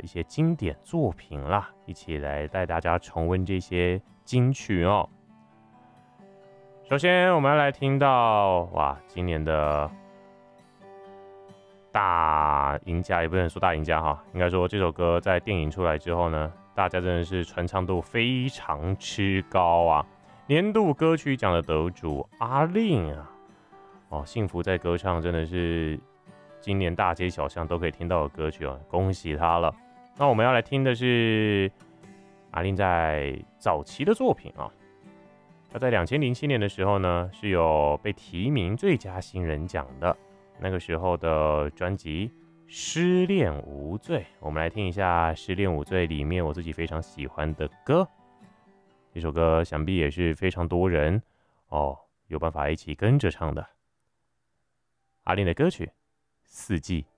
一些经典作品啦，一起来带大家重温这些金曲哦。首先，我们要来听到今年的大赢家，也不能说大赢家哈，应该说这首歌在电影出来之后呢，大家真的是传唱度非常吃高啊！年度歌曲奖的得主阿令啊，幸福在歌唱真的是今年大街小巷都可以听到的歌曲哦，恭喜他了。那我们要来听的是阿令在早期的作品啊。他在2007年的时候呢，是有被提名最佳新人奖的。那个时候的专辑《失恋无罪》，我们来听一下《失恋无罪》里面我自己非常喜欢的歌。这首歌想必也是非常多人有办法一起跟着唱的。阿令的歌曲《四季》。